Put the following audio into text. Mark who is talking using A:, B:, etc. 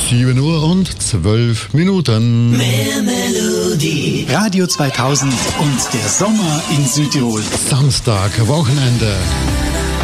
A: 7 Uhr und 12 Minuten.
B: Mehr Melodie. Radio 2000 und der Sommer in Südtirol.
A: Samstag, Wochenende.